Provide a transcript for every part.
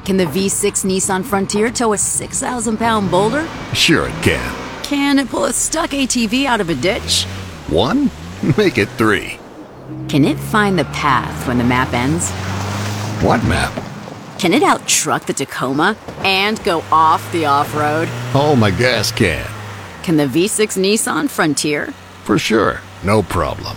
Can the V6 Nissan Frontier tow a 6,000-pound boulder? Sure it can. Can it pull a stuck ATV out of a ditch? 1? Make it 3. Can it find the path when the map ends? What map? Can it out-truck the Tacoma and go off the off-road? Oh, my gas can. Can the V6 Nissan Frontier? For sure. No problem.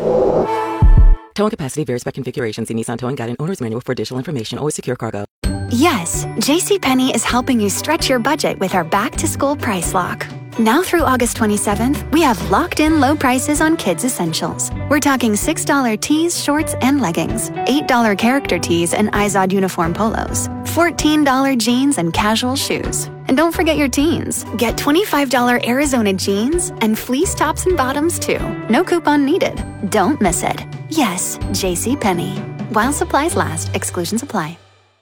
Towing capacity varies by configuration. See Nissan Towing Guide and Owner's Manual for additional information. Always secure cargo. Yes, JCPenney is helping you stretch your budget with our back-to-school price lock. Now through August 27th, we have locked-in low prices on kids' essentials. We're talking $6 tees, shorts, and leggings, $8 character tees and Izod uniform polos, $14 jeans and casual shoes. And don't forget your teens. Get $25 Arizona jeans and fleece tops and bottoms, too. No coupon needed. Don't miss it. Yes, JCPenney. While supplies last, exclusions apply.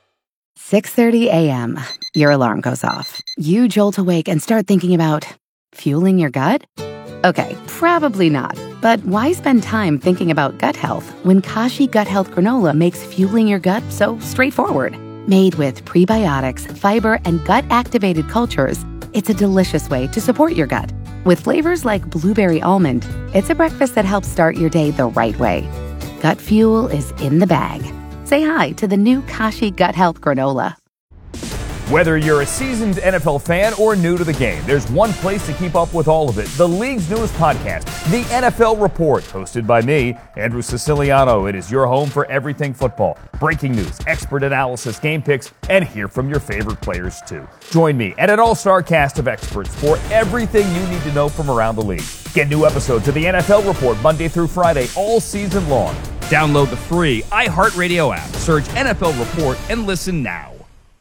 6:30 a.m. Your alarm goes off. You jolt awake and start thinking about fueling your gut? Okay, probably not. But why spend time thinking about gut health when Kashi Gut Health Granola makes fueling your gut so straightforward? Made with prebiotics, fiber, and gut-activated cultures, it's a delicious way to support your gut. With flavors like blueberry almond, it's a breakfast that helps start your day the right way. Gut fuel is in the bag. Say hi to the new Kashi Gut Health Granola. Whether you're a seasoned NFL fan or new to the game, there's one place to keep up with all of it. The league's newest podcast, The NFL Report, hosted by me, Andrew Siciliano. It is your home for everything football. Breaking news, expert analysis, game picks, and hear from your favorite players too. Join me and an all-star cast of experts for everything you need to know from around the league. Get new episodes of The NFL Report Monday through Friday all season long. Download the free iHeartRadio app, search NFL Report, and listen now.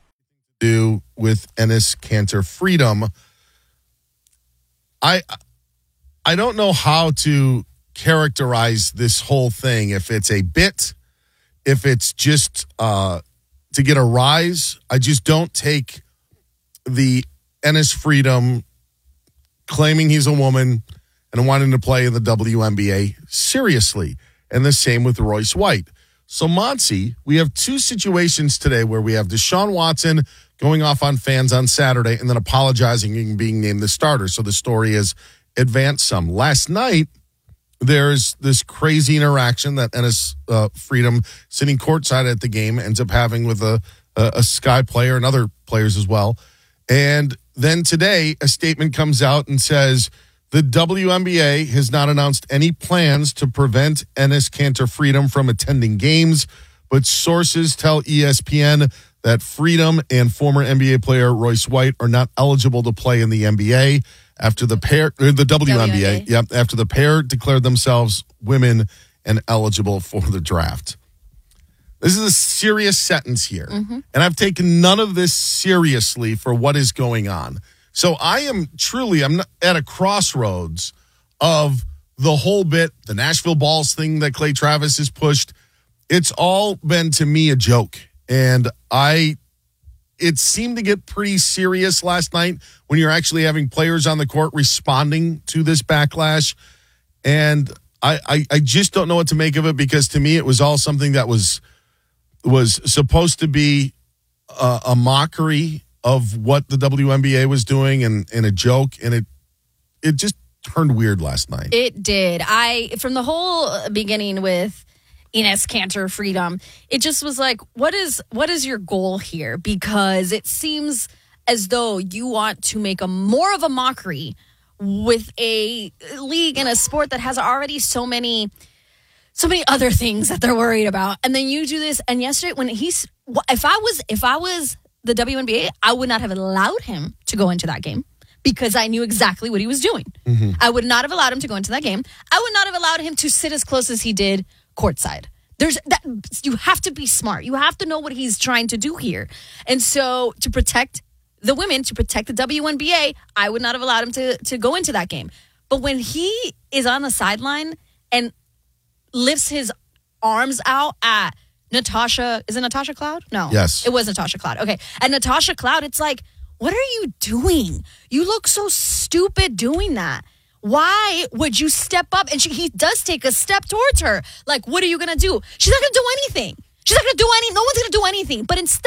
Do with Enes Kanter Freedom. I don't know how to characterize this whole thing. If it's a bit, if it's just to get a rise. I just don't take the Enes Freedom claiming he's a woman and wanting to play in the WNBA seriously. And the same with Royce White. So, Monty, we have two situations today where we have Deshaun Watson going off on fans on Saturday and then apologizing and being named the starter. So the story is advanced some. Last night, there's this crazy interaction that Enes Freedom, sitting courtside at the game, ends up having with a Sky player and other players as well. And then today, a statement comes out and says, the WNBA has not announced any plans to prevent Enes Kanter Freedom from attending games, but sources tell ESPN that Freedom and former NBA player Royce White are not eligible to play in the NBA after the WNBA. Yep, after the pair declared themselves women and eligible for the draft. This is a serious sentence here, and I've taken none of this seriously for what is going on. So I'm not at a crossroads of the whole bit, the Nashville Balls thing that Clay Travis has pushed. It's all been, to me, a joke. And it seemed to get pretty serious last night when you're actually having players on the court responding to this backlash. And I just don't know what to make of it, because to me it was all something that was supposed to be a mockery of what the WNBA was doing and a joke, and it just turned weird last night. It did. From the whole beginning with Enes Kanter Freedom, it just was like, what is your goal here? Because it seems as though you want to make more of a mockery with a league and a sport that has already so many other things that they're worried about, and then you do this. And yesterday, if I was the WNBA, I would not have allowed him to go into that game, because I knew exactly what he was doing. I would not have allowed him to go into that game. I would not have allowed him to sit as close as he did courtside. You have to be smart. You have to know what he's trying to do here. And so to protect the women, to protect the WNBA, I would not have allowed him to go into that game. But when he is on the sideline and lifts his arms out at Natasha, is it Natasha Cloud? No. Yes. It was Natasha Cloud. Okay. And Natasha Cloud, it's like, what are you doing? You look so stupid doing that. Why would you step up? And he does take a step towards her. Like, what are you going to do? She's not going to do anything. No one's going to do anything. But instead,